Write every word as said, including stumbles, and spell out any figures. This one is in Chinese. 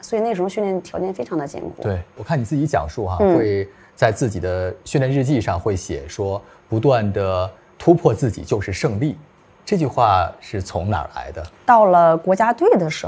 所以那时候训练条件非常的艰苦。 对，我看你自己讲述哈、 嗯、 会在自己的训练日记上会写说，不断的突破自己就是胜利。这句话是从哪儿来的？ 到了国家队的时